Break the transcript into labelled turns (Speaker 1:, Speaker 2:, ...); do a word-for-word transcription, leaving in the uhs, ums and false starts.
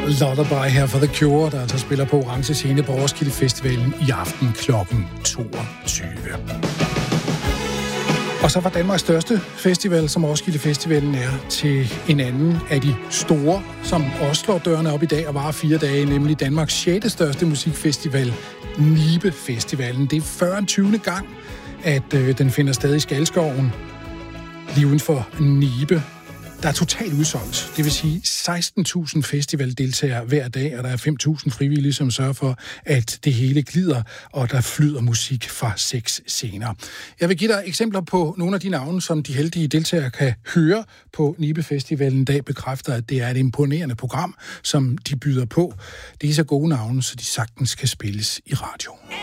Speaker 1: Lullaby her for The Cure, der altså spiller på orange scene på Roskilde Festivalen i aften klokken toogtyve. Og så var Danmarks største festival, som Roskilde Festivalen er, til en anden af de store, som også slår dørene op i dag og varer fire dage, nemlig Danmarks sjette største musikfestival, Nibe Festivalen. Det er fyrretyvende gang, at øh, den finder sted i Skalskoven, lige uden for Nibe. Der er totalt udsolgt. Det vil sige seksten tusind festivaldeltagere hver dag, og der er fem tusind frivillige, som sørger for, at det hele glider, og der flyder musik fra seks scener. Jeg vil give dig eksempler på nogle af de navne, som de heldige deltagere kan høre på Nibe Festivalen en dag, bekræfter, at det er et imponerende program, som de byder på. Det er så gode navne, så de sagtens kan spilles i radio.